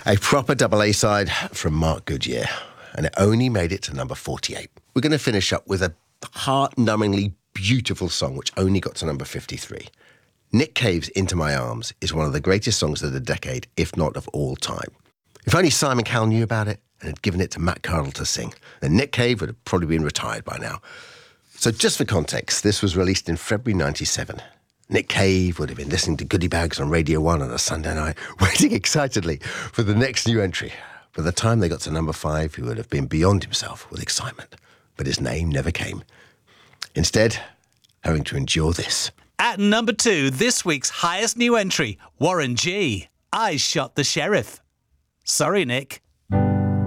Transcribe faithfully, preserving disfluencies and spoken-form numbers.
A proper double A-side from Mark Goodyear, and it only made it to number forty-eight. We're going to finish up with a heart-numbingly beautiful song which only got to number fifty-three. Nick Cave's Into My Arms is one of the greatest songs of the decade, if not of all time. If only Simon Cowell knew about it and had given it to Matt Cardle to sing, then Nick Cave would have probably been retired by now. So just for context, this was released in February ninety-seven. Nick Cave would have been listening to Goodie Bags on Radio one on a Sunday night, waiting excitedly for the next new entry. By the time they got to number five, he would have been beyond himself with excitement. But his name never came. Instead, having to endure this. At number two, this week's highest new entry, Warren G. I Shot the Sheriff. Sorry, Nick.